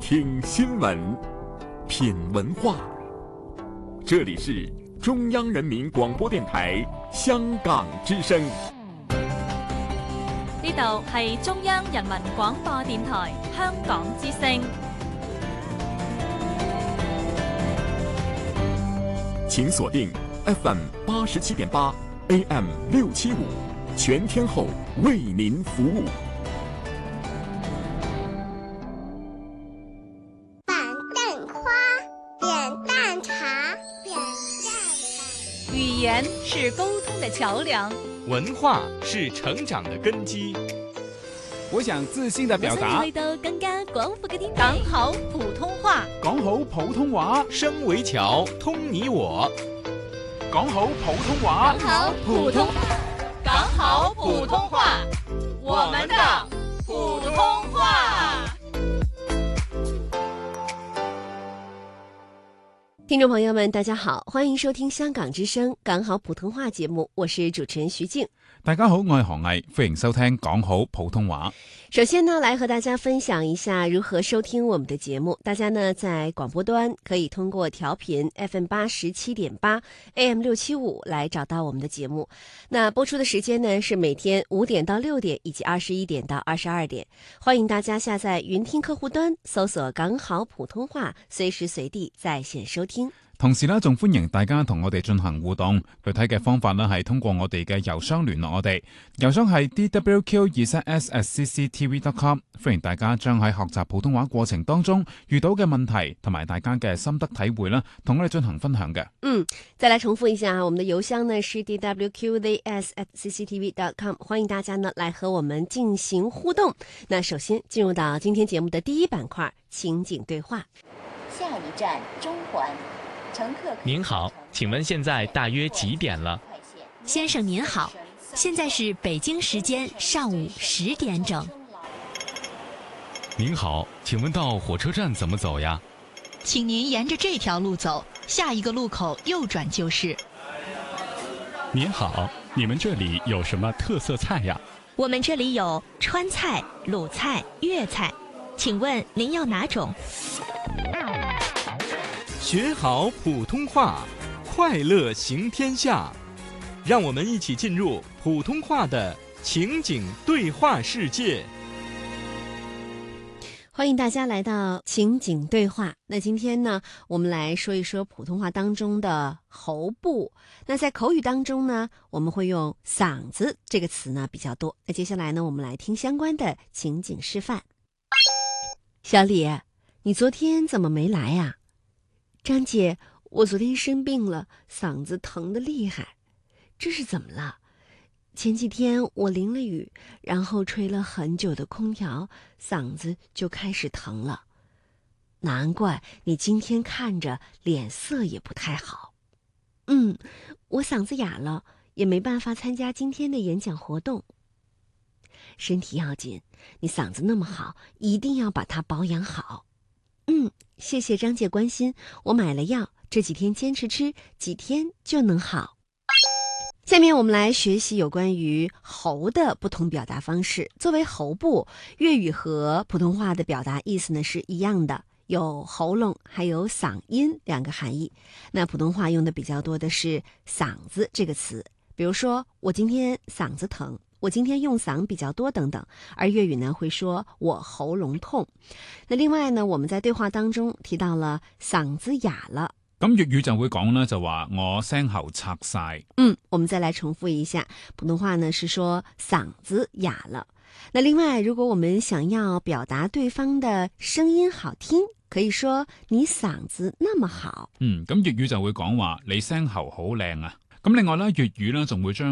听新闻，品文化。这里是中央人民广播電台香港之聲。 呢度係中央人民廣播電台香港之聲。 請鎖定 FM 87.8 AM 675，全天候為您服務。 語言是溝通的橋樑， 文化是成長的根基。 我想自信的表達， 去到更加廣闊嘅天地。講好普通話， 講好普通話， 聲為橋，通你我。 講好普通話， 講好普通，講好普通話，我們的普通話。 聽眾朋友們，大家好，歡迎收聽香港之聲講好普通話節目，我是主持人徐靜。 大家好，我係何毅，歡迎收聽講好普通話。 首先呢，來和大家分享一下如何收聽我們的節目。大家呢在廣播端可以通過調頻 FM 87.8 AM 675來找到我們的節目。那播出的時間呢是每天5點到6點以及21點到22點。歡迎大家下載雲聽客戶端，搜索講好普通話，隨時隨地在線收聽。 同時呢，仲歡迎大家同我哋進行互動。具體嘅方法呢，係通過我哋嘅郵箱聯絡我哋，郵箱係 dwq2s@cctv.com。歡迎大家將喺學習普通話過程當中遇到嘅問題同埋大家嘅心得體會啦，同我哋進行分享嘅。 再來重複一下，我們的郵箱呢是 dwqs@cctv.com。歡迎大家呢來和我們進行互動。那首先進入到今天節目的第一板塊，情景對話。 下一站中環。 您好，請問現在大約幾點了？ 先生您好，現在是北京時間上午10點整。 您好，請問到火車站怎麼走呀？ 請您沿着這條路走，下一個路口右轉就是。 您好，你們這裡有什麼特色菜呀？ 我們這裡有川菜、魯菜、粵菜，請問您要哪種？ 學好普通話，快樂行天下。讓我們一起進入普通話的情景對話世界。 歡迎大家來到情景對話。那今天呢，我們來說一說普通話當中的喉部。那在口語當中呢，我們會用嗓子這個詞呢比較多。那接下來呢，我們來聽相關的情景示範。小李，你昨天怎麼沒來呀？張姐，我昨天生病了，嗓子疼得厲害，這是怎麼了？前幾天我淋了雨，然後吹了很久的空調，嗓子就開始疼了。難怪你今天看着臉色也不太好。我嗓子啞了，也沒辦法參加今天的演講活動。身體要緊，你嗓子那麼好，一定要把它保養好。謝謝張姐關心，我買了藥，這幾天堅持吃，幾天就能好。下面我們來學習有關於喉的不同表達方式。作為喉部，粵語和普通話的表達意思呢是一樣的，有喉嚨還有嗓音兩個含義。那普通話用的比較多的是嗓子這個詞，比如說我今天嗓子疼，我今天用嗓比較多等等，而粵語呢會說我喉嚨痛。那另外呢，我們在對話當中提到了嗓子啞了， 咁粵語就會講呢，就話我聲喉拆晒。 我們再來重複一下，普通話呢是說嗓子啞了。那另外，如果我們想要表達對方的聲音好聽，可以說你嗓子那麼好。 咁粵語就會講話你聲喉好靚啊。咁另外咧，粵語咧仲會將